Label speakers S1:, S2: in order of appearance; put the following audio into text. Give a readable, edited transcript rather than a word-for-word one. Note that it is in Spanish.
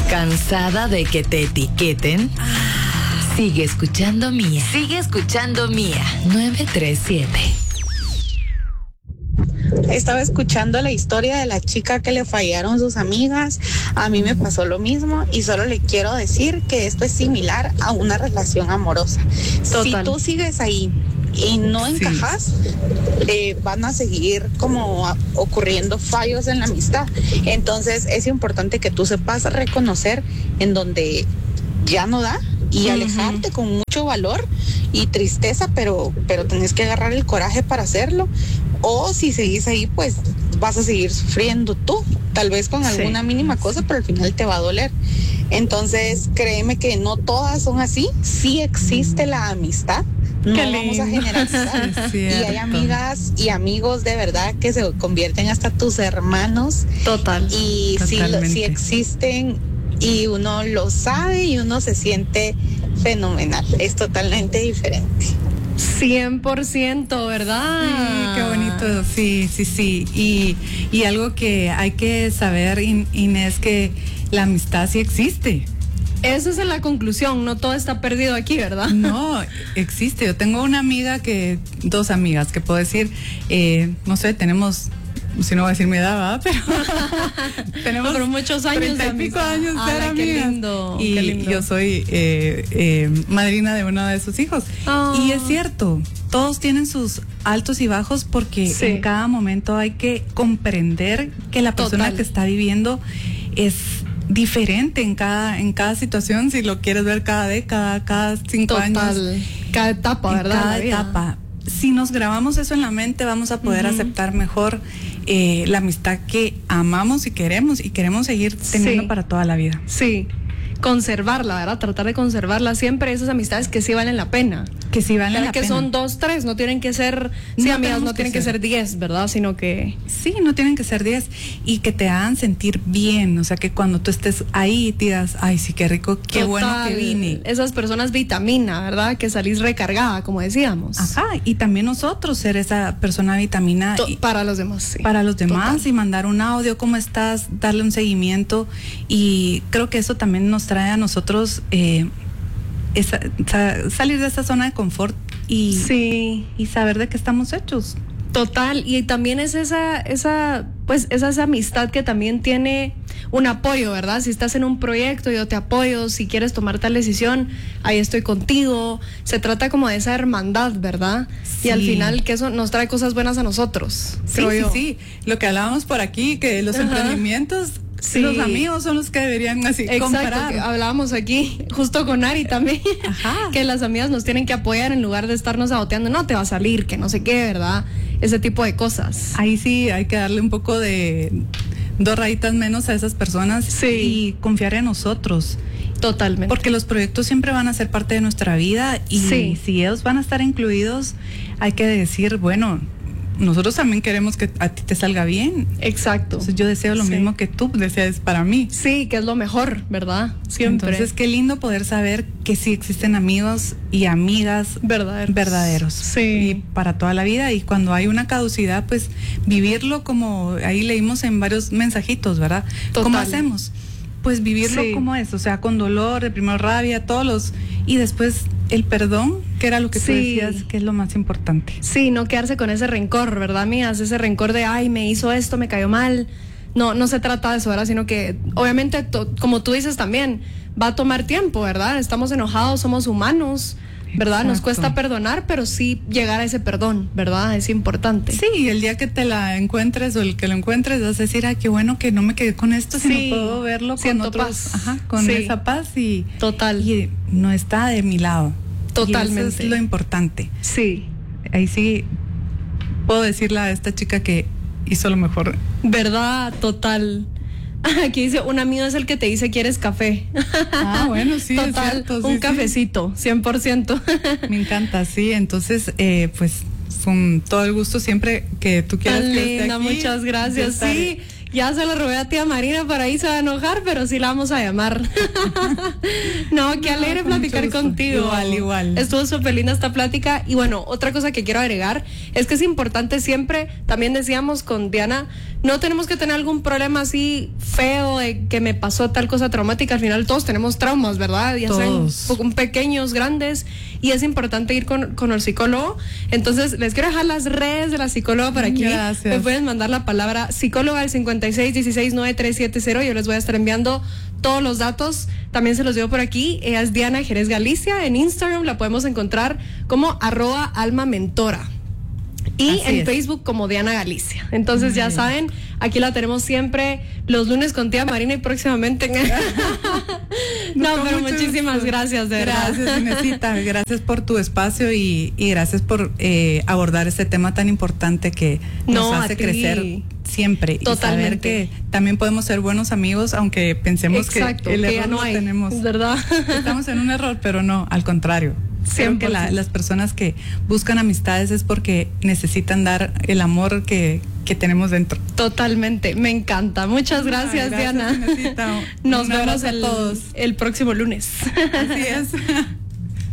S1: ¿Cansada de que te etiqueten? Sigue escuchando Mía. Sigue escuchando Mía 937.
S2: Estaba escuchando la historia de la chica que le fallaron sus amigas. A mí me pasó lo mismo y solo le quiero decir que esto es similar a una relación amorosa.
S3: Total.
S2: Si tú sigues ahí y no encajas, van a seguir como ocurriendo fallos en la amistad. Entonces es importante que tú sepas reconocer en donde ya no da y alejarte con mucho valor y tristeza, pero tenés que agarrar el coraje para hacerlo. O si seguís ahí, pues vas a seguir sufriendo tú, tal vez con alguna mínima cosa, pero al final te va a doler. Entonces, créeme que no todas son así. Sí existe la amistad, no vamos a generalizar. Y hay amigas y amigos de verdad que se convierten hasta tus hermanos.
S3: Total.
S2: Y sí existen y uno lo sabe y uno se siente fenomenal. Es totalmente diferente.
S3: 100%, ¿verdad?
S4: Sí, qué bonito, sí. Y algo que hay que saber, Inés, que la amistad sí existe.
S3: Esa es la conclusión, no todo está perdido aquí, ¿verdad?
S4: No, existe. Yo tengo dos amigas que puedo decir, no sé, tenemos, si no voy a decir mi edad, ¿verdad? Pero tenemos
S3: por muchos años
S4: 30 y pico años de ser amigas.
S3: Qué lindo,
S4: y
S3: qué lindo.
S4: Yo soy madrina de uno de sus hijos. Y es cierto, todos tienen sus altos y bajos porque en cada momento hay que comprender que la persona que está viviendo es diferente en cada situación, si lo quieres ver cada década, cada 5 años.
S3: Cada etapa, ¿verdad?
S4: Cada etapa. Si nos grabamos eso en la mente, vamos a poder aceptar mejor la amistad que amamos y queremos seguir teniendo para toda la vida.
S3: Sí, conservarla, ¿verdad? Tratar de conservarla siempre, esas amistades que sí valen la pena.
S4: Que sí valen la
S3: pena. Que son 2, 3, no tienen que ser, amigas, no tienen que ser 10, ¿verdad? Sino que...
S4: Sí, no tienen que ser 10 y que te hagan sentir bien, o sea, que cuando tú estés ahí digas, ay, sí, qué rico, qué bueno que vine.
S3: Esas personas vitamina, ¿verdad? Que salís recargada, como decíamos.
S4: Ajá, y también nosotros ser esa persona vitamina.
S3: Para los demás, sí.
S4: Para los demás. Y mandar un audio, ¿cómo estás? Darle un seguimiento y creo que eso también nos trae a nosotros... salir de esa zona de confort y saber de qué estamos hechos.
S3: Total, y también es esa amistad que también tiene un apoyo, ¿verdad? Si estás en un proyecto, yo te apoyo, si quieres tomar tal decisión, ahí estoy contigo. Se trata como de esa hermandad, ¿verdad? Sí. Y al final que eso nos trae cosas buenas a nosotros.
S4: Sí. Lo que hablábamos por aquí, que los emprendimientos... Sí. Los amigos son los que deberían así comparar.
S3: Que hablábamos aquí justo con Ari también. Que las amigas nos tienen que apoyar en lugar de estarnos saboteando. No te va a salir, que no sé qué, ¿verdad? Ese tipo de cosas.
S4: Ahí sí hay que darle un poco de 2 rayitas menos a esas personas y confiar en nosotros.
S3: Totalmente.
S4: Porque los proyectos siempre van a ser parte de nuestra vida y si ellos van a estar incluidos, hay que decir, bueno, nosotros también queremos que a ti te salga bien.
S3: Exacto.
S4: Entonces yo deseo lo mismo que tú deseas para mí.
S3: Sí, que es lo mejor, ¿verdad? Siempre.
S4: Entonces qué lindo poder saber que sí existen amigos y amigas verdaderos.
S3: Sí.
S4: Y para toda la vida. Y cuando hay una caducidad, pues vivirlo como ahí leímos en varios mensajitos, ¿verdad?
S3: Total.
S4: ¿Cómo hacemos? Pues vivirlo como es, o sea, con dolor, primero rabia, y después el perdón, que era lo que tú decías, que es lo más importante.
S3: Sí, no quedarse con ese rencor, ¿verdad, mías? Ese rencor de, ay, me hizo esto, me cayó mal. No se trata de eso, ¿verdad? Sino que, obviamente, como tú dices también, va a tomar tiempo, ¿verdad? Estamos enojados, somos humanos, ¿verdad? Exacto. Nos cuesta perdonar, pero sí llegar a ese perdón, ¿verdad? Es importante.
S4: Sí, y el día que te la encuentres o el que lo encuentres, vas a decir, qué bueno que no me quedé con esto, sino puedo verlo con otros,
S3: paz.
S4: Con esa paz y no está de mi lado.
S3: Totalmente.
S4: Y eso es lo importante.
S3: Sí.
S4: Ahí sí puedo decirle a esta chica que hizo lo mejor.
S3: ¿Verdad? Total. Aquí dice, un amigo es el que te dice, ¿quieres café?
S4: Bueno, sí,
S3: total,
S4: es cierto,
S3: un cafecito, 100%.
S4: Me encanta, sí, entonces, pues, con todo el gusto siempre que tú quieras que esté aquí.
S3: Muchas gracias, sí. Ya se lo robé a tía Marina, para ahí se va a enojar, pero sí la vamos a llamar. No, qué alegre platicar contigo.
S4: Igual.
S3: Estuvo súper linda esta plática. Y bueno, otra cosa que quiero agregar es que es importante siempre, también decíamos con Diana, no tenemos que tener algún problema así feo de que me pasó tal cosa traumática. Al final todos tenemos traumas, ¿verdad? Ya sean pequeños, grandes, y es importante ir con el psicólogo. Entonces, les quiero dejar las redes de la psicóloga por aquí.
S4: Gracias.
S3: Me pueden mandar la palabra psicóloga al 56169370. Yo les voy a estar enviando todos los datos. También se los digo por aquí. Ella es Diana Jerez Galicia. En Instagram la podemos encontrar como @almamentora. Y en Facebook como Diana Galicia. Entonces ya saben, aquí la tenemos siempre los lunes con tía Marina y próximamente. No, pero muchísimas gracias, de verdad.
S4: Gracias, Inesita. Gracias por tu espacio y gracias por abordar este tema tan importante que nos hace crecer siempre.
S3: Totalmente.
S4: Y saber que también podemos ser buenos amigos, aunque pensemos que el error
S3: ya no hay,
S4: tenemos.
S3: ¿Verdad?
S4: Estamos en un error, pero no, al contrario. Creo que las personas que buscan amistades es porque necesitan dar el amor que tenemos dentro.
S3: Totalmente, me encanta. Muchas gracias, Diana.
S4: Inesita.
S3: Nos vemos el próximo lunes.
S4: Así es.